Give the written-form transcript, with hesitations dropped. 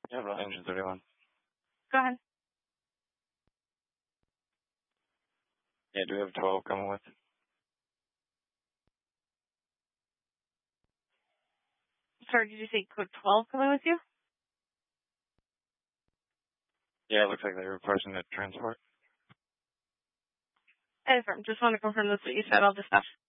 Yeah, but engine 31. Go ahead. Yeah, do we have 12 coming with? Sorry, did you say code 12 coming with you? Yeah, it looks like they were requesting the transport. Just want to confirm that's what you said. I'll dispatch